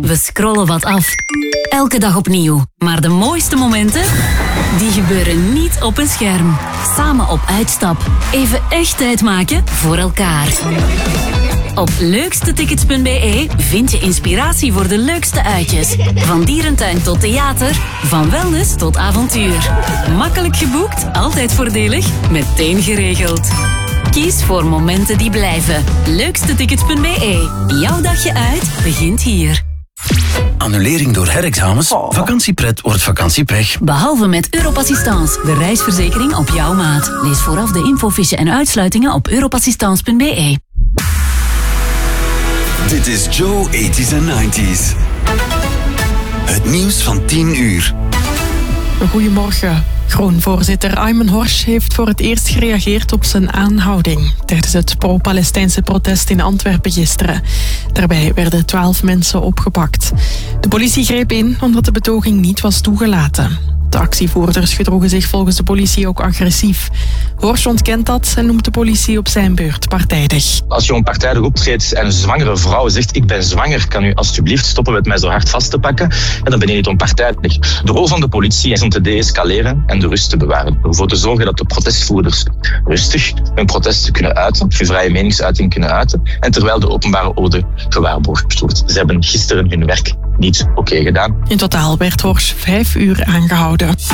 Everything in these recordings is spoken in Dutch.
We scrollen wat af. Elke dag opnieuw. Maar de mooiste momenten, die gebeuren niet op een scherm. Samen op uitstap. Even echt tijd maken voor elkaar. Op leukstetickets.be vind je inspiratie voor de leukste uitjes. Van dierentuin tot theater, van wellness tot avontuur. Makkelijk geboekt, altijd voordelig, meteen geregeld. Kies voor momenten die blijven. Leukstetickets.be. Jouw dagje uit begint hier. Annulering door herexamens? Vakantiepret wordt vakantiepech. Behalve met Europassistance, de reisverzekering op jouw maat. Lees vooraf de infofiche en uitsluitingen op europassistance.be. Dit is Joe 80s en 90s. Het nieuws van 10 uur. Goedemorgen. Groen-voorzitter Ayman Horsch heeft voor het eerst gereageerd op zijn aanhouding tijdens het pro-Palestijnse protest in Antwerpen gisteren. Daarbij werden 12 mensen opgepakt. De politie greep in omdat de betoging niet was toegelaten. De actievoerders gedroegen zich volgens de politie ook agressief. Horsch ontkent dat en noemt de politie op zijn beurt partijdig. Als je partijdig optreedt en een zwangere vrouw zegt ik ben zwanger, kan u alsjeblieft stoppen met mij zo hard vast te pakken? En dan ben je niet onpartijdig. De rol van de politie is om te deescaleren en de rust te bewaren. Ervoor te zorgen dat de protestvoerders rustig hun protesten kunnen uiten, hun vrije meningsuiting kunnen uiten. En terwijl de openbare orde gewaarborgd wordt. Ze hebben gisteren hun werk niet oké gedaan. In totaal werd Horsch 5 uur aangehouden.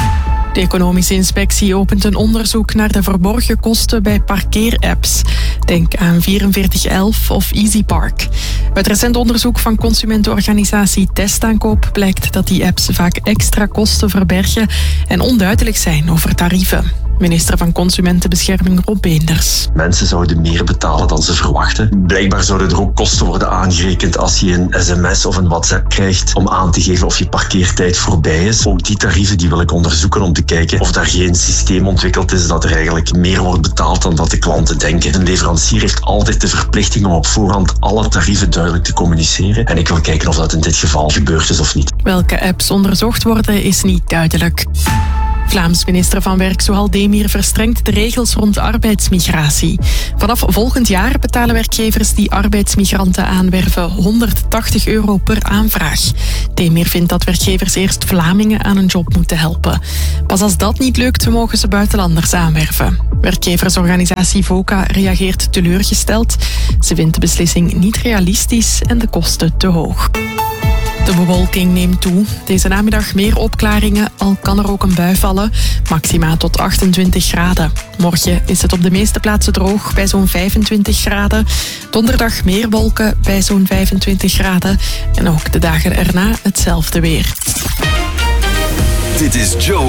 De Economische Inspectie opent een onderzoek naar de verborgen kosten bij parkeerapps. Denk aan 4411 of EasyPark. Uit recent onderzoek van consumentenorganisatie Testaankoop blijkt dat die apps vaak extra kosten verbergen en onduidelijk zijn over tarieven. Minister van Consumentenbescherming Rob Beenders. Mensen zouden meer betalen dan ze verwachten. Blijkbaar zouden er ook kosten worden aangerekend als je een sms of een WhatsApp krijgt om aan te geven of je parkeertijd voorbij is. Ook die tarieven die wil ik onderzoeken om te kijken of daar geen systeem ontwikkeld is dat er eigenlijk meer wordt betaald dan dat de klanten denken. Een leverancier heeft altijd de verplichting om op voorhand alle tarieven duidelijk te communiceren. En ik wil kijken of dat in dit geval gebeurd is of niet. Welke apps onderzocht worden is niet duidelijk. Vlaams minister van Werk Zohal Demir verstrengt de regels rond arbeidsmigratie. Vanaf volgend jaar betalen werkgevers die arbeidsmigranten aanwerven €180 per aanvraag. Demir vindt dat werkgevers eerst Vlamingen aan een job moeten helpen. Pas als dat niet lukt, mogen ze buitenlanders aanwerven. Werkgeversorganisatie VOCA reageert teleurgesteld. Ze vindt de beslissing niet realistisch en de kosten te hoog. De bewolking neemt toe. Deze namiddag meer opklaringen, al kan er ook een bui vallen. Maxima tot 28 graden. Morgen is het op de meeste plaatsen droog bij zo'n 25 graden. Donderdag meer wolken bij zo'n 25 graden. En ook de dagen erna hetzelfde weer. Dit is Joe